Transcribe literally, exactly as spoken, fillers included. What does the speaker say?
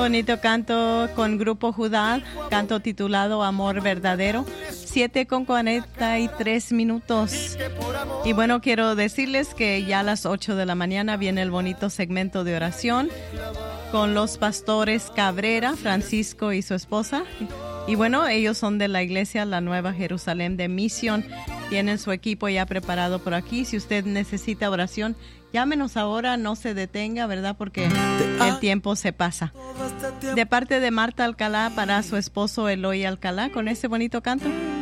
bonito canto con Grupo Judá, canto titulado Amor Verdadero, siete con cuarenta y tres minutos. Y bueno, quiero decirles que ya a las ocho de la mañana viene el bonito segmento de oración con los pastores Cabrera, Francisco y su esposa. Y bueno, ellos son de la iglesia La Nueva Jerusalén de Misión. Tienen su equipo ya preparado por aquí. Si usted necesita oración, llámenos ahora, no se detenga, ¿verdad? Porque el tiempo se pasa. De parte de Marta Alcalá para su esposo Eloy Alcalá, con ese bonito canto.